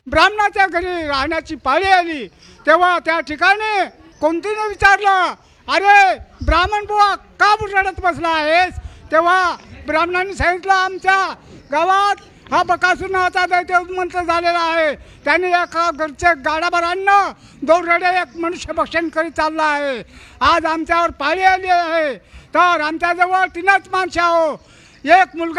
ब्राह्मणाच्या घरी राहण्याची पाळी आली तेव्हा त्या ठिकाणी कोणतीने विचारलं, अरे ब्राह्मण बुवा का रडत बसला आहेस? तेव्हा ब्राह्मणांनी सांगितलं, आमच्या गावात हा बकासूर नावाचा दैत्य मंत्र झालेला आहे. त्यांनी एका घरचे गाडाभर अन्न दोरडे एक मनुष्य भक्षण करीत चालला आहे. आज आमच्यावर पाळी आली आहे. तर आमच्याजवळ 3च माणसं आहो. एक मुलगा